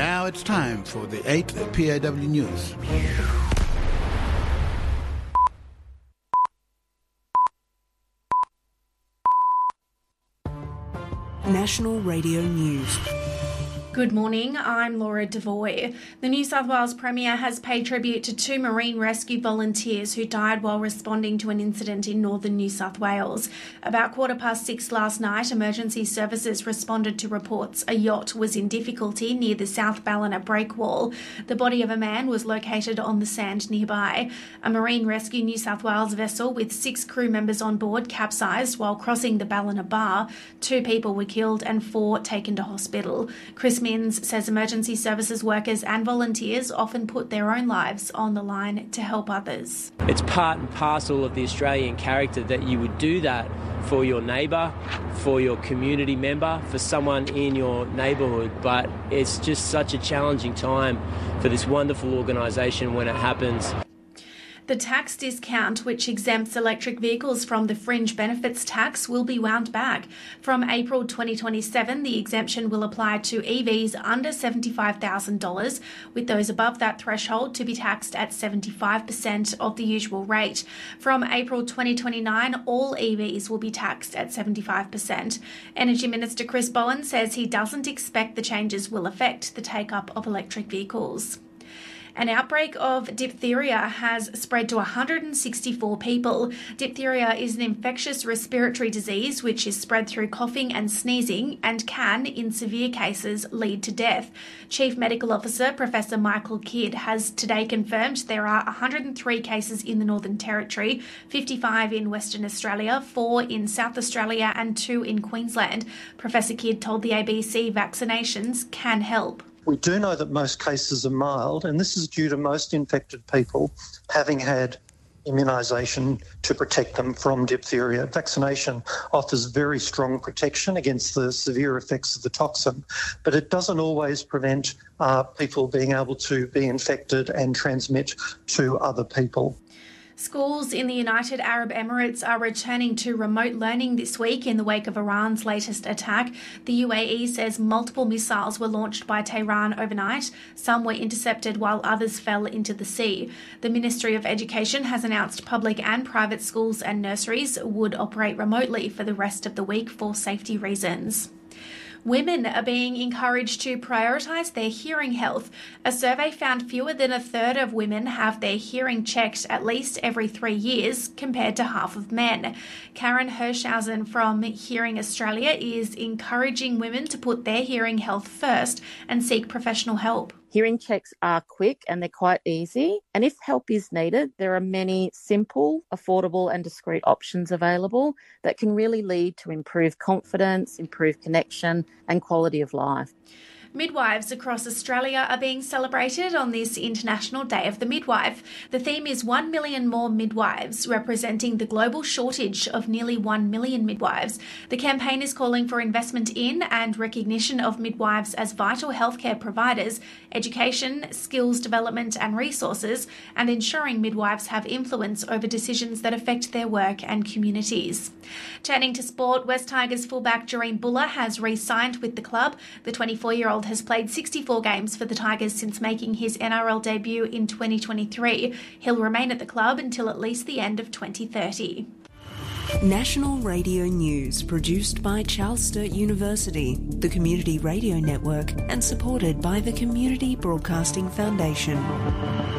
Now it's time for the 8 PAW News. National Radio News. Good morning, I'm Laura Devoy. The New South Wales Premier has paid tribute to 2 marine rescue volunteers who died while responding to an incident in northern New South Wales. About 6:15 last night, emergency services responded to reports a yacht was in difficulty near the South Ballina breakwall. The body of a man was located on the sand nearby. A Marine Rescue New South Wales vessel with 6 crew members on board capsized while crossing the Ballina Bar. 2 people were killed and 4 taken to hospital. Chris Minns says emergency services workers and volunteers often put their own lives on the line to help others. It's part and parcel of the Australian character that you would do that for your neighbour, for your community member, for someone in your neighbourhood. But it's just such a challenging time for this wonderful organisation when it happens. The tax discount, which exempts electric vehicles from the fringe benefits tax, will be wound back. From April 2027, the exemption will apply to EVs under $75,000, with those above that threshold to be taxed at 75% of the usual rate. From April 2029, all EVs will be taxed at 75%. Energy Minister Chris Bowen says he doesn't expect the changes will affect the take-up of electric vehicles. An outbreak of diphtheria has spread to 164 people. Diphtheria is an infectious respiratory disease which is spread through coughing and sneezing and can, in severe cases, lead to death. Chief Medical Officer Professor Michael Kidd has today confirmed there are 103 cases in the Northern Territory, 55 in Western Australia, 4 in South Australia and 2 in Queensland. Professor Kidd told the ABC vaccinations can help. We do know that most cases are mild, and this is due to most infected people having had immunisation to protect them from diphtheria. Vaccination offers very strong protection against the severe effects of the toxin, but it doesn't always prevent people being able to be infected and transmit to other people. Schools in the United Arab Emirates are returning to remote learning this week in the wake of Iran's latest attack. The UAE says multiple missiles were launched by Tehran overnight. Some were intercepted while others fell into the sea. The Ministry of Education has announced public and private schools and nurseries would operate remotely for the rest of the week for safety reasons. Women are being encouraged to prioritise their hearing health. A survey found fewer than a third of women have their hearing checked at least every 3 years, compared to half of men. Karen Hirschhausen from Hearing Australia is encouraging women to put their hearing health first and seek professional help. Hearing checks are quick and they're quite easy. And if help is needed, there are many simple, affordable and discreet options available that can really lead to improved confidence, improved connection and quality of life. Midwives across Australia are being celebrated on this International Day of the Midwife. The theme is 1 million more midwives, representing the global shortage of nearly 1 million midwives. The campaign is calling for investment in and recognition of midwives as vital healthcare providers, education, skills development and resources, and ensuring midwives have influence over decisions that affect their work and communities. Turning to sport, West Tigers fullback Jareen Buller has re-signed with the club. The 24-year-old has played 64 games for the Tigers since making his NRL debut in 2023. He'll remain at the club until at least the end of 2030. National Radio News, produced by Charles Sturt University, the Community Radio Network, and supported by the Community Broadcasting Foundation.